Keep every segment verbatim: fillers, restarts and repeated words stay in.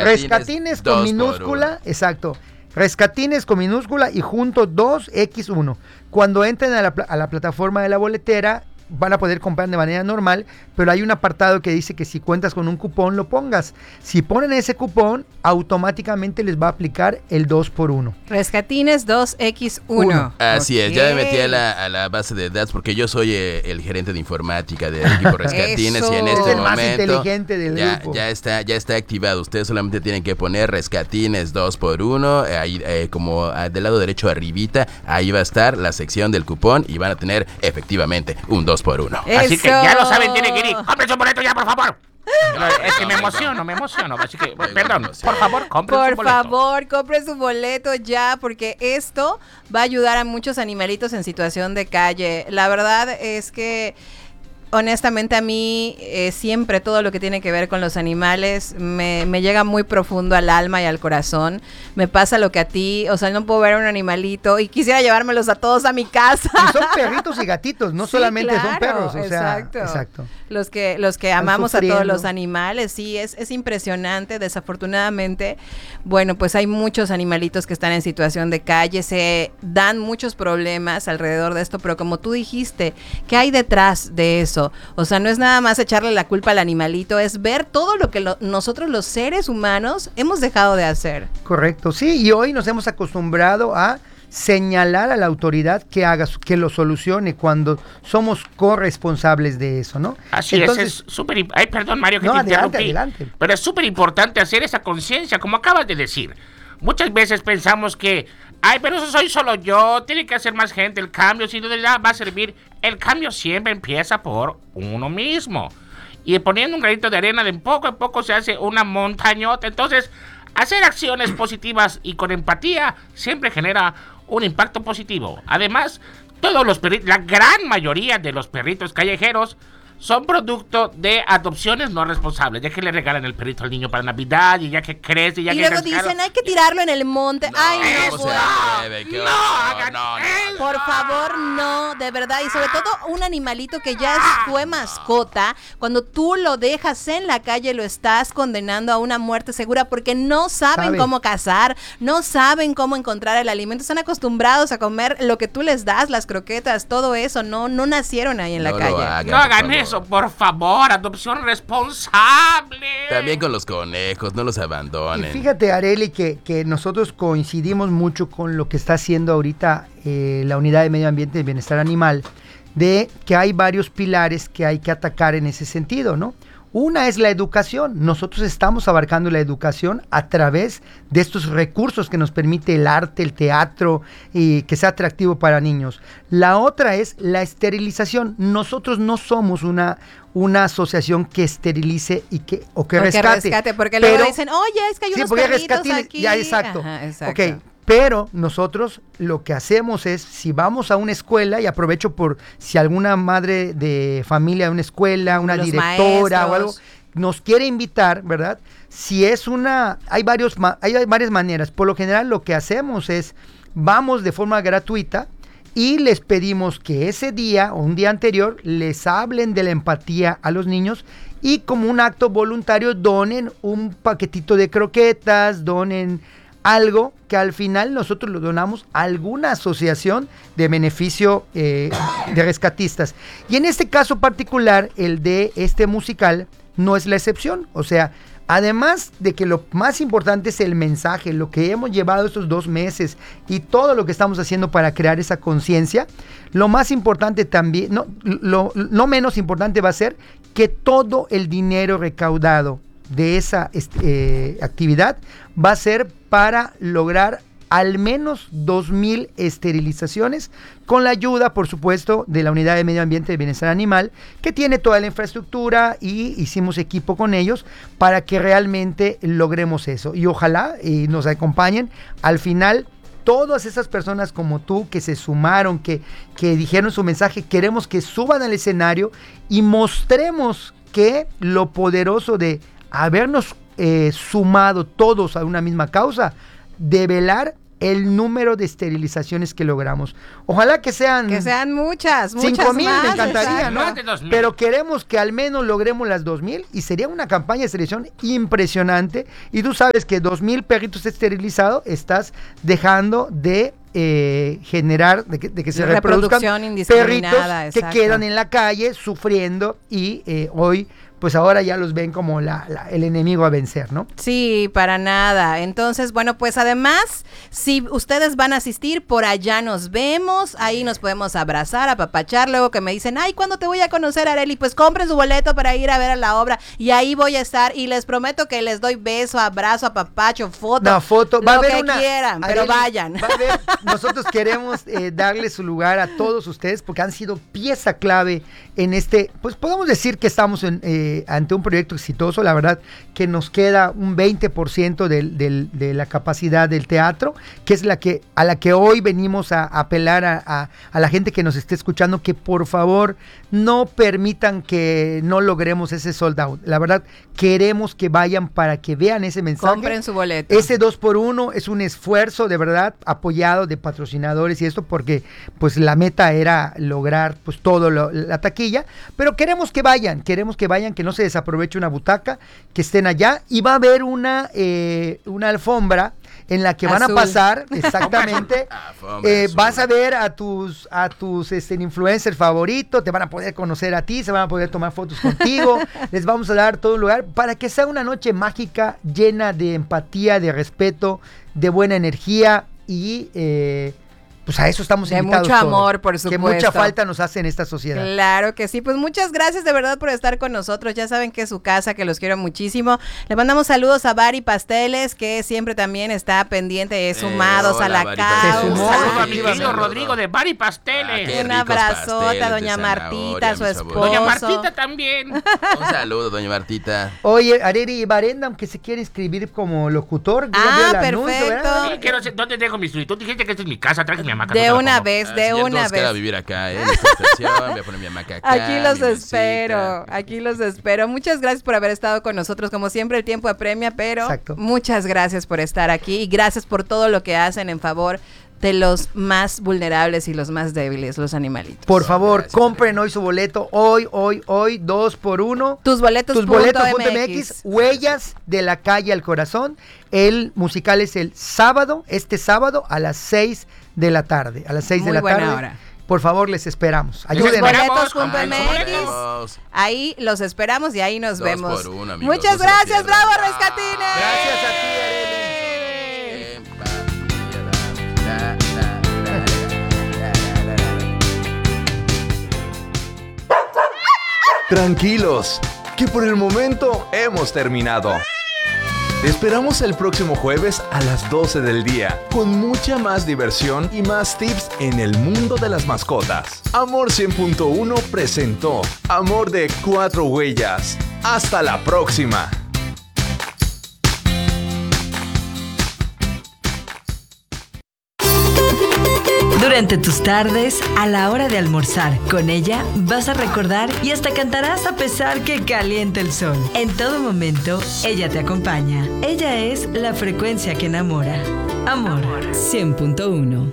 Rescatines, Rescatines con minúscula, exacto. Rescatines con minúscula y junto dos equis uno. Cuando entren a la, a la plataforma de la boletera, van a poder comprar de manera normal, pero hay un apartado que dice que si cuentas con un cupón, lo pongas. Si ponen ese cupón, automáticamente les va a aplicar el dos por uno. Rescatines dos equis uno. Así okay. es, ya me metí a la, a la base de datos porque yo soy eh, el gerente de informática del equipo Rescatines y en este es el momento más inteligente del ya, grupo. ya está ya está activado. Ustedes solamente tienen que poner Rescatines dos por uno, eh, ahí eh, como ah, del lado derecho arribita, ahí va a estar la sección del cupón y van a tener efectivamente un dos por uno. Eso. Así que ya lo saben, tienen que ir. ¡Compren su boleto ya, por favor! Es que me emociono, me emociono. Así que, perdón, por favor, compren por su boleto. Por favor, compren su boleto ya, porque esto va a ayudar a muchos animalitos en situación de calle. La verdad es que honestamente a mí eh, siempre todo lo que tiene que ver con los animales me, me llega muy profundo al alma y al corazón. Me pasa lo que a ti, o sea, no puedo ver a un animalito y quisiera llevármelos a todos a mi casa. Y son perritos y gatitos, no sí, solamente claro, son perros. O sea, exacto. exacto. Los que, los que amamos a todos los animales, sí, es, es impresionante. Desafortunadamente, bueno, pues hay muchos animalitos que están en situación de calle, se dan muchos problemas alrededor de esto, pero como tú dijiste, ¿qué hay detrás de eso? O sea, no es nada más echarle la culpa al animalito, es ver todo lo que lo, nosotros los seres humanos hemos dejado de hacer. Correcto, sí, y hoy nos hemos acostumbrado a señalar a la autoridad que haga, que lo solucione cuando somos corresponsables de eso, ¿no? Así Entonces, es, es súper... Ay, perdón, Mario, que no, te adelante, interrumpí. adelante. Pero es súper importante hacer esa conciencia, como acabas de decir. Muchas veces pensamos que, ay, pero eso soy solo yo, tiene que hacer más gente el cambio, si no de nada va a servir. El cambio siempre empieza por uno mismo. Y poniendo un granito de arena, de poco a poco se hace una montañota. Entonces, hacer acciones positivas y con empatía siempre genera un impacto positivo. Además, todos los perritos, la gran mayoría de los perritos callejeros son producto de adopciones no responsables. Ya que le regalan el perrito al niño para Navidad y ya que crece y ya y que luego crece, dicen, hay que tirarlo en el monte. No, Ay, no, no, pues, se no, hagan no, no, eso. por favor, no, de verdad. Y sobre todo un animalito que ya fue mascota, cuando tú lo dejas en la calle, lo estás condenando a una muerte segura porque no saben ¿Sabe? cómo cazar, no saben cómo encontrar el alimento, están acostumbrados a comer lo que tú les das, las croquetas, todo eso, no, no nacieron ahí en No la calle. hagan, no hagan por eso, por favor, adopción responsable. También con los conejos, no los abandonen. Y fíjate, Arely, que, que nosotros coincidimos mucho con lo que está haciendo ahorita eh, la Unidad de Medio Ambiente y Bienestar Animal, de que hay varios pilares que hay que atacar en ese sentido, ¿no? Una es la educación. Nosotros estamos abarcando la educación a través de estos recursos que nos permite el arte, el teatro, y que sea atractivo para niños. La otra es la esterilización. Nosotros no somos una, una asociación que esterilice y que, o que O rescate. que rescate, porque luego pero, dicen, oye, es que hay sí, unos porque perritos rescatines- aquí. Ya, exacto. Ajá, exacto. Ok. Pero nosotros lo que hacemos es, si vamos a una escuela, y aprovecho por si alguna madre de familia de una escuela, una Los directora maestros. o algo, nos quiere invitar, ¿verdad? Si es una, hay varios, ma- hay varias maneras. Por lo general lo que hacemos es, vamos de forma gratuita y les pedimos que ese día o un día anterior les hablen de la empatía a los niños y como un acto voluntario donen un paquetito de croquetas, donen algo que al final nosotros lo donamos a alguna asociación de beneficio eh, de rescatistas. Y en este caso particular, el de este musical no es la excepción. O sea, además de que lo más importante es el mensaje, lo que hemos llevado estos dos meses y todo lo que estamos haciendo para crear esa conciencia, lo más importante también, no, lo, no menos importante va a ser que todo el dinero recaudado de esa eh, actividad va a ser para lograr al menos dos mil esterilizaciones con la ayuda, por supuesto, de la Unidad de Medio Ambiente y Bienestar Animal, que tiene toda la infraestructura y hicimos equipo con ellos para que realmente logremos eso. Y ojalá y nos acompañen al final. Todas esas personas como tú que se sumaron, que, que dijeron su mensaje, queremos que suban al escenario y mostremos que lo poderoso de habernos eh, sumado todos a una misma causa, de velar el número de esterilizaciones que logramos. Ojalá que sean... Que sean muchas, muchas cinco mil, más, me encantaría, ¿no? Más de dos mil. Pero queremos que al menos logremos las dos mil y sería una campaña de esterilización impresionante. Y tú sabes que dos mil perritos esterilizados estás dejando de... Eh, generar de que, de que se reproduzcan perritos que exacto. quedan en la calle sufriendo y eh, hoy pues ahora ya los ven como la, la, el enemigo a vencer, ¿no? Sí, para nada. Entonces, bueno, pues además, si ustedes van a asistir, por allá nos vemos, ahí nos podemos abrazar, apapachar, luego que me dicen, ay, ¿cuándo te voy a conocer, Arely? Pues compren su boleto para ir a ver a la obra y ahí voy a estar y les prometo que les doy beso, abrazo, apapacho, foto, no, foto. Va lo a haber que una, quieran, Arely, pero vayan. Va a haber, nosotros queremos eh, darle su lugar a todos ustedes porque han sido pieza clave en este, pues podemos decir que estamos en, eh, ante un proyecto exitoso. La verdad que nos queda un veinte por ciento del, del, de la capacidad del teatro, que es la que a la que hoy venimos a, a apelar a, a, a la gente que nos esté escuchando, que por favor no permitan que no logremos ese sold out. La verdad, queremos que vayan para que vean ese mensaje. Compren su boleto. Ese dos por uno es un esfuerzo de verdad apoyado de patrocinadores y esto porque pues la meta era lograr pues todo lo, la taquilla, pero queremos que vayan, queremos que vayan, que no se desaproveche una butaca, que estén allá y va a haber una, eh, una alfombra en la que van azul. a pasar, exactamente, eh, azul. vas a ver a tus a tus este, influencers favoritos, te van a poder conocer a ti, se van a poder tomar fotos contigo, les vamos a dar todo un lugar para que sea una noche mágica, llena de empatía, de respeto, de buena energía y... Eh, pues a eso estamos de invitados mucho todos, amor, por supuesto. que mucha falta nos hace en esta sociedad. Claro que sí, pues muchas gracias de verdad por estar con nosotros, ya saben que es su casa, que los quiero muchísimo. Le mandamos saludos a Bari Pasteles, que siempre también está pendiente de sumados Eh, hola, a la Bari causa. Se sumó, Saludos a mi Saludos. querido Rodrigo de Bari Pasteles. Ah, qué Un ricos abrazote pasteles a de doña Martita, zanahoria, su mis esposo. abuelos. Doña Martita también. Un saludo, doña Martita. Oye, Arely y Barenda, aunque se quiere inscribir como locutor. ya Ah, vio el perfecto. anuncio, ¿verdad? Sí, quiero hacer- ¿Dónde dejo mi solicitud? Tú dijiste que esta es mi casa, traje mi hamaca. De ¿dónde la una pongo? vez, Ah, de sí, ya una todos queda vez. vivir acá, ¿eh? En esta estación, voy a poner mi hamaca acá. Aquí los mi mesita. espero, aquí los espero. Muchas gracias por haber estado con nosotros. Como siempre, el tiempo apremia, pero Exacto. muchas gracias por estar aquí y gracias por todo lo que hacen en favor de los más vulnerables y los más débiles, los animalitos. Por favor, Gracias, compren hoy su boleto. Hoy, hoy, hoy, dos por uno. Tus boletos. Tus boletos punto M X, Huellas de la Calle al Corazón. El musical es el sábado, este sábado a las seis de la tarde. A las seis de Muy la buena tarde. hora. Por favor, les esperamos. Les Ayúdenos. esperamos. boletos punto Ay, M X. Vamos. Ahí los esperamos y ahí nos Dos vemos. por uno, amigos, Muchas no se lo gracias, pierdan. bravo, Rescatines. Gracias a ti, Tranquilos, que por el momento hemos terminado. Te esperamos el próximo jueves a las doce del día, con mucha más diversión y más tips en el mundo de las mascotas. Amor cien punto uno presentó Amor de Cuatro Huellas. Hasta la próxima. Durante tus tardes, a la hora de almorzar, con ella vas a recordar y hasta cantarás a pesar que caliente el sol. En todo momento, ella te acompaña. Ella es la frecuencia que enamora. Amor cien punto uno.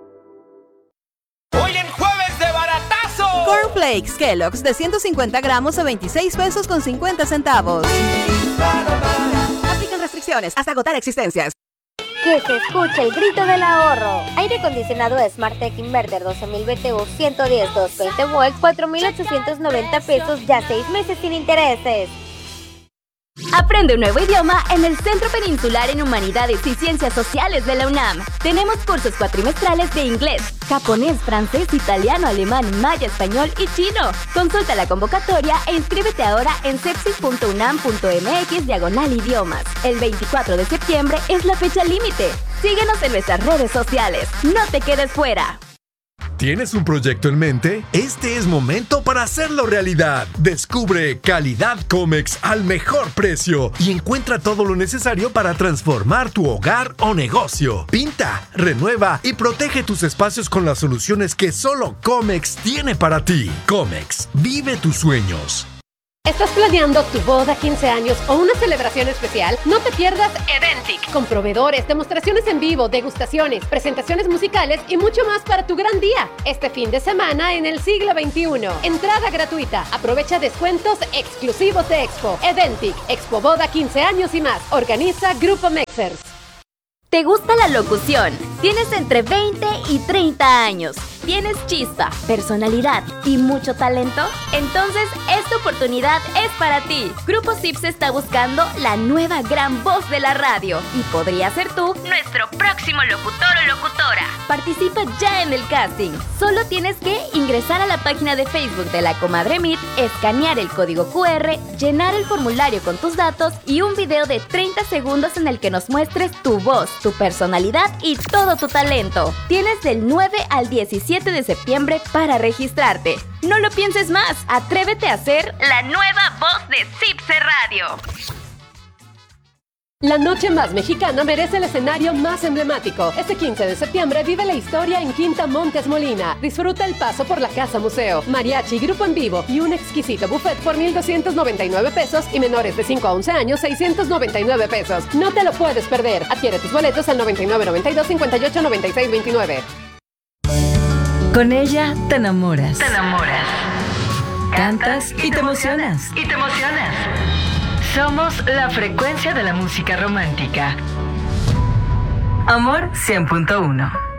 Hoy en Jueves de Baratazo. Cornflakes Kellogg's de ciento cincuenta gramos a veintiséis pesos con cincuenta centavos. Aplican restricciones hasta agotar existencias. Que se escuche el grito del ahorro. Aire acondicionado Smartec Inverter doce mil B T U ciento diez doscientos veinte volts, cuatro mil ochocientos noventa pesos, ya seis meses sin intereses. Aprende un nuevo idioma en el Centro Peninsular en Humanidades y Ciencias Sociales de la UNAM. Tenemos cursos cuatrimestrales de inglés, japonés, francés, italiano, alemán, maya, español y chino. Consulta la convocatoria e inscríbete ahora en sepsis punto unam punto m x diagonal idiomas. El veinticuatro de septiembre es la fecha límite. Síguenos en nuestras redes sociales. No te quedes fuera. ¿Tienes un proyecto en mente? Este es momento para hacerlo realidad. Descubre Calidad Comex al mejor precio y encuentra todo lo necesario para transformar tu hogar o negocio. Pinta, renueva y protege tus espacios con las soluciones que solo Comex tiene para ti. Comex, vive tus sueños. ¿Estás planeando tu boda, quince años o una celebración especial? No te pierdas Eventic, con proveedores, demostraciones en vivo, degustaciones, presentaciones musicales y mucho más para tu gran día. Este fin de semana en el siglo veintiuno. Entrada gratuita. Aprovecha descuentos exclusivos de Expo. Eventic, Expo Boda quince años y más. Organiza Grupo Mexers. ¿Te gusta la locución? Tienes entre veinte y treinta años. ¿Tienes chispa, personalidad y mucho talento? Entonces, esta oportunidad es para ti. Grupo Zips está buscando la nueva gran voz de la radio y podría ser tú nuestro próximo locutor o locutora. Participa ya en el casting. Solo tienes que ingresar a la página de Facebook de La Comadre Meet, escanear el código cu erre, llenar el formulario con tus datos y un video de treinta segundos en el que nos muestres tu voz, tu personalidad y todo tu talento. Tienes del nueve al diecisiete de septiembre para registrarte. No lo pienses más, atrévete a ser la nueva voz de Zipse Radio. La noche más mexicana merece el escenario más emblemático. Este quince de septiembre vive la historia en Quinta Montes Molina. Disfruta el paso por la Casa Museo, mariachi, grupo en vivo y un exquisito buffet por mil doscientos noventa y nueve pesos y menores de cinco a once años seiscientos noventa y nueve pesos. No te lo puedes perder. Adquiere tus boletos al noventa y nueve noventa y dos cincuenta y ocho noventa y seis veintinueve. Con ella te enamoras. Te enamoras. Cantas y te emocionas. Y te emocionas. Somos la frecuencia de la música romántica. Amor cien punto uno.